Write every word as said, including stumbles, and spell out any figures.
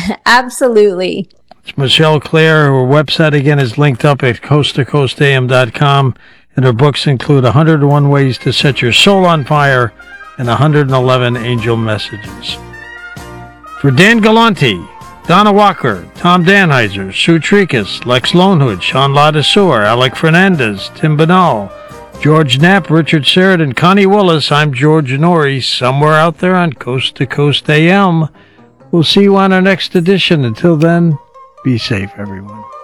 Absolutely. It's Michelle Claire. Her website again is linked up at coast to coast a m dot com, and her books include one hundred one Ways to Set Your Soul on Fire and one hundred eleven Angel Messages. For Dan Galante, Donna Walker, Tom Danheiser, Sue Tricas, Lex Lonehood, Sean Ladesseur, Alec Fernandez, Tim Banal, George Knapp, Richard Sheridan, Connie Willis, I'm George Norrie, somewhere out there on Coast to Coast A M. We'll see you on our next edition. Until then, be safe, everyone.